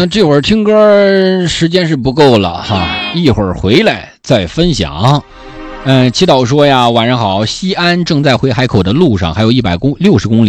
这会儿听歌时间是不够了哈，一会儿回来再分享。祈祷说呀，晚上好，西安正在回海口的路上，还有60公里。